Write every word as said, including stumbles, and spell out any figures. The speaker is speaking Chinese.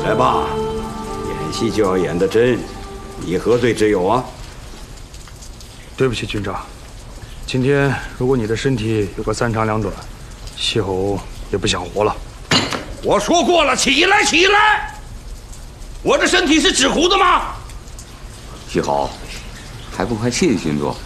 来吧，演戏就要演得真，你何罪之有啊？ 对不起，军长，今天如果你的身体有个三长两短，西侯也不想活了。 我说过了，起来，起来！我这身体是纸糊的吗？ 西侯，还不快谢谢军座？